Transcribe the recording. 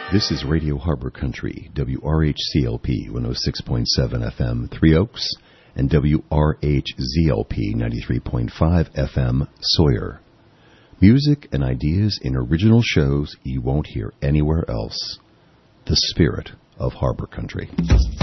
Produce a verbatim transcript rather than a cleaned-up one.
This is Radio Harbor Country, W R H C L P one oh six point seven F M, Three Oaks, and W R H Z L P ninety-three point five F M, Sawyer. Music and ideas in original shows you won't hear anywhere else. The spirit of Harbor Country.